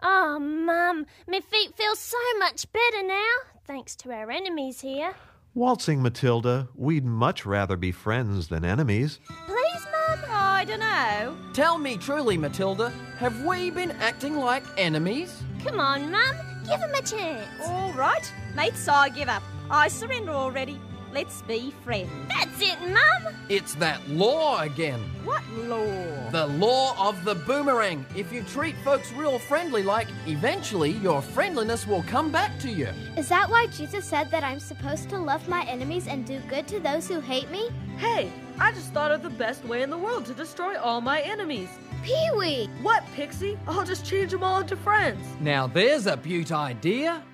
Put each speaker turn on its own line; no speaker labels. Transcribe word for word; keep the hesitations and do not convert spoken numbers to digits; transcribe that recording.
Oh, Mum, my feet feel so much better now, thanks to our enemies here.
Waltzing Matilda, we'd much rather be friends than enemies.
Please, Mum?
Oh, I don't know.
Tell me truly, Matilda, have we been acting like enemies?
Come on, Mum, give him a chance.
All right, mates, I give up. I surrender already. Let's be friends.
That's it, Mum.
It's that law again.
What law?
The law of the boomerang. If you treat folks real friendly like, eventually your friendliness will come back to you.
Is that why Jesus said that I'm supposed to love my enemies and do good to those who hate me?
Hey, I just thought of the best way in the world to destroy all my enemies.
Pee-wee!
What, Pixie? I'll just change them all into friends.
Now there's a beaut idea.